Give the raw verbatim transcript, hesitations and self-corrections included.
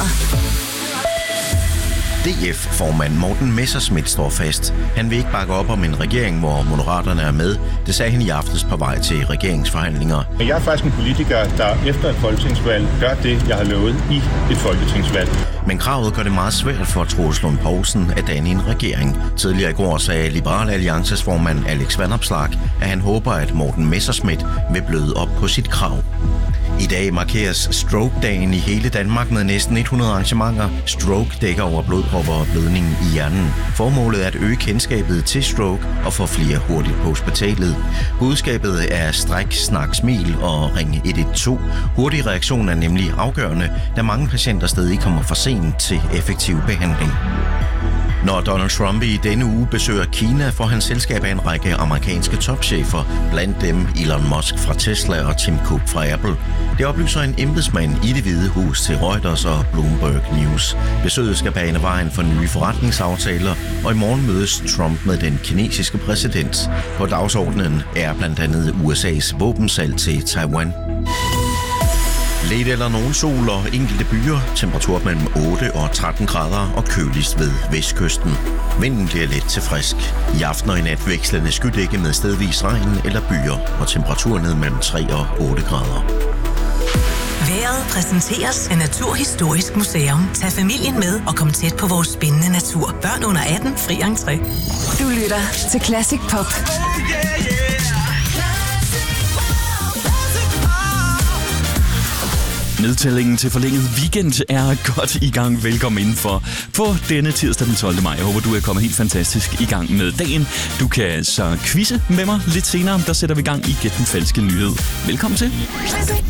D F-formand Morten Messerschmidt står fast. Han vil ikke bakke op om en regering, hvor Moderaterne er med. Det sagde han i aftes på vej til regeringsforhandlinger. Jeg er faktisk en politiker, der efter et folketingsvalg gør det, jeg har lovet i et folketingsvalg. Men kravet gør det meget svært for Troels Lund Poulsen at danne en regering. Tidligere i går sagde Liberal Alliances formand Alex Vanopslagh, at han håber, at Morten Messerschmidt vil bløde op på sit krav. I dag markeres Stroke-dagen i hele Danmark med næsten hundrede arrangementer. Stroke dækker over blodpropper og blødning i hjernen. Formålet er at øge kendskabet til stroke og få flere hurtigt på hospitalet. Budskabet er stræk, snak, smil og ring et et to. Hurtig reaktion er nemlig afgørende, da mange patienter stadig kommer for sent til effektiv behandling. Når Donald Trump i denne uge besøger Kina, får han selskab af en række amerikanske topchefer, blandt dem Elon Musk fra Tesla og Tim Cook fra Apple. Det oplyser en embedsmand i Det Hvide Hus til Reuters og Bloomberg News. Besøget skal bane vejen for nye forretningsaftaler, og i morgen mødes Trump med den kinesiske præsident. På dagsordenen er blandt andet U S A's våbensalg til Taiwan. Lidt eller nogen sol og enkelte byer, temperatur mellem otte og tretten grader og køligst ved vestkysten. Vinden bliver let til frisk. I aften og i nat vekslende skydække med stedvis regn eller byer og temperatur ned mellem tre og otte grader. Vejret præsenteres af Naturhistorisk Museum. Tag familien med og kom tæt på vores spændende natur. Børn under atten, fri entré. Du lytter til Classic Pop. Nedtællingen til forlænget weekend er godt i gang. Velkommen indenfor på denne tirsdag den tolvte maj. Jeg håber, du er kommet helt fantastisk i gang med dagen. Du kan så quizze med mig lidt senere. Der sætter vi gang i Gæt den falske nyhed. Velkommen til.